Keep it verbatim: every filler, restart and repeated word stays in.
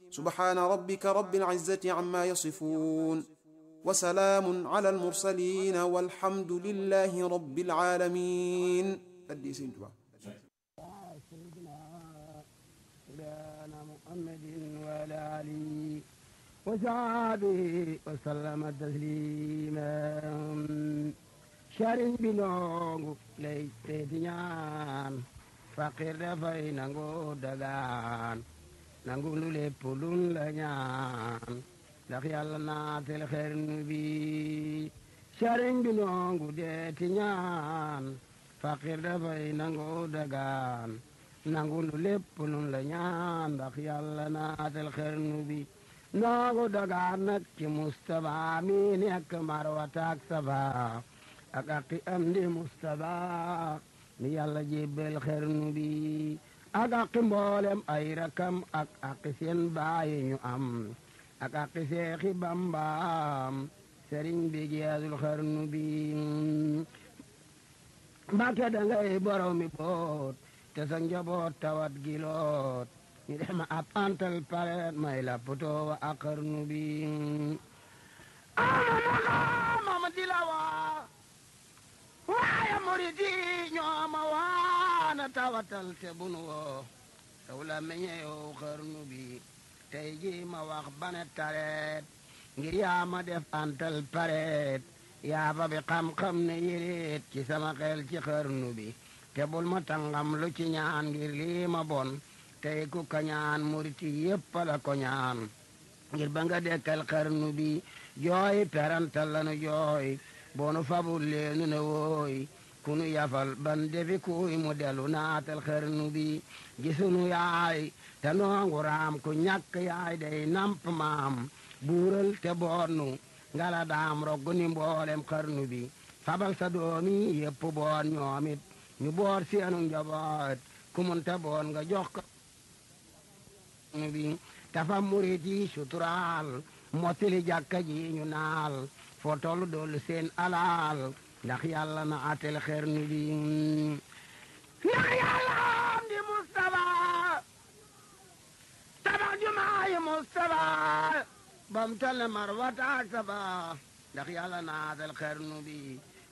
سبحان ربك رب العزة عما يصفون وسلام على المرسلين والحمد لله رب العالمين. أدي سنتوا سيدنا محمد وعلى آله وصحبه وسلم تسليما. sëriñ bi nongu lay seeti ñaan faqir dafay nangu dagaan nangu lu lépp luñ la ñaan ndax yàlla naatel xarnu bi. sëriñ bi nongu deeti ñaan faqir dafay nangu dagaan nangu lu lépp luñ la ñaan ndax yàlla naatel xarnu bi. nangu dagaan nag ci Mustapha mi nekk Marwata ak Safa ak aqi am di Mustapha mi yàlla jébbal xarnu bi. ak aqi mboolem ay rakam ak aqi seen baayi ñu am ak aqi seexi Bambaam sëriñ bi jeexul xarnu bi. Mbàkke dangay borom mi boot te sa njaboot tawat giloot ñu dem ab antal paret may la potoo wa ak xarnu bi. ama di la waa waaye murid yi ñoo ma waana tawatal te bunu woo taw la meñe yow xarnu bi. tey ji ma wax bane tareet ngir yaa ma def antal paret yaa fa bi xam-xam ne yéreet ci sama xel ci xarnu bi. te bul ma tangam lu ci ñaan ngir lii ma bon tey ku ka ñaan murid yi yépp la ko ñaan ngir ba nga dekkal xarnu bi. jooy perantal lanu jooy boonu fabul leenu ne wooy kunu yafal ban defi kuy mu delu naatal xarnu bi. gisunu yaay te noongu raam ku ñàkk yaay day namp maam buural te boonu ngala daam roggu ni mboolem xarnu bi. fabal sa doomi yépp boon ñoomit ñu boor seenu njaboot ku mun te boon nga jox ko bi. tafa murit yi suturaal mottali jàkka ji ñu naal foo tollu doolu seen alaal ndax yàlla na atel xarnu bi. ndax yàlla am di Mustafa tabax jumaayi Mustafa bam tal Marwata ak Safa ndax yàlla na atel xarnu bi.